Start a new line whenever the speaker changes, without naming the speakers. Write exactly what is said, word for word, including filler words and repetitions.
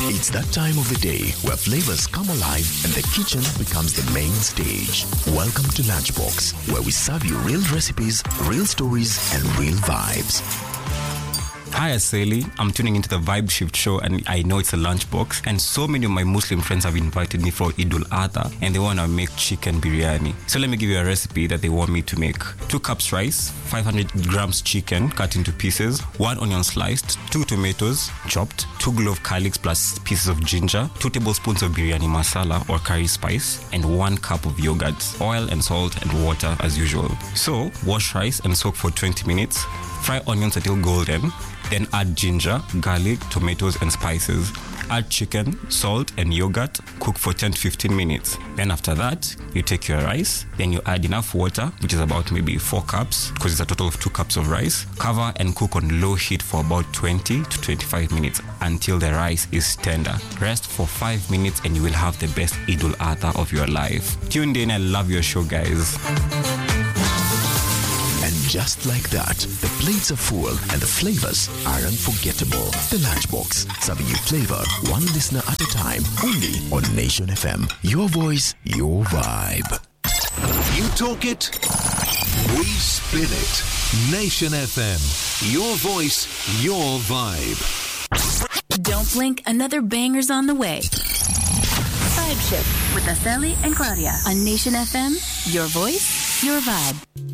It's that time of the day where flavors come alive and the kitchen becomes the main stage. Welcome to Lunchbox, where we serve you real recipes, real stories, and real vibes.
Hi, Aseli. I'm tuning into the Vibe Shift show, and I know it's a lunchbox. And so many of my Muslim friends have invited me for Eid al-Adha, and they want to make chicken biryani. So let me give you a recipe that they want me to make. Two cups rice, five hundred grams chicken cut into pieces, one onion sliced, two tomatoes chopped, two clove garlics plus pieces of ginger, two tablespoons of biryani masala or curry spice, and one cup of yogurt, oil and salt and water as usual. So wash rice and soak for twenty minutes. Fry onions until golden. Then add ginger, garlic, tomatoes, and spices. Add chicken, salt, and yogurt. Cook for ten to fifteen minutes. Then after that, you take your rice. Then you add enough water, which is about maybe four cups, because it's a total of two cups of rice. Cover and cook on low heat for about twenty to twenty-five minutes until the rice is tender. Rest for five minutes and you will have the best Eid al-Adha of your life. Tuned in, I love your show, guys.
And just like that, the plates are full and the flavors are unforgettable. The Lunchbox, serving you flavor one listener at a time, only on Nation F M. Your voice, your vibe.
You talk it, we spin it. Nation F M, your voice, your vibe.
Don't blink, another banger's on the way. Vibe Shift with Aseli and Claudia on Nation F M, your voice, your vibe.